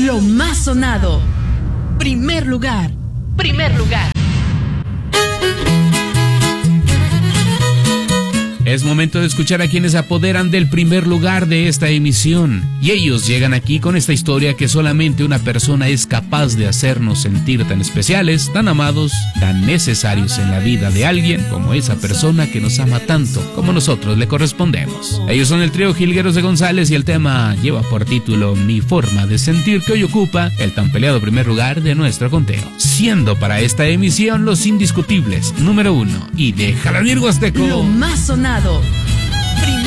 Lo más sonado. Primer lugar. Primer lugar. Es momento de escuchar a quienes se apoderan del primer lugar de esta emisión. Y ellos llegan aquí con esta historia que solamente una persona es capaz de hacernos sentir tan especiales, tan amados, tan necesarios en la vida de alguien como esa persona que nos ama tanto como nosotros le correspondemos. Ellos son el trío Jilgueros de González y el tema lleva por título Mi forma de sentir, que hoy ocupa el tan peleado primer lugar de nuestro conteo, siendo para esta emisión los indiscutibles número 1 y de Jalamir Huasteco. Lo más sonado. Primer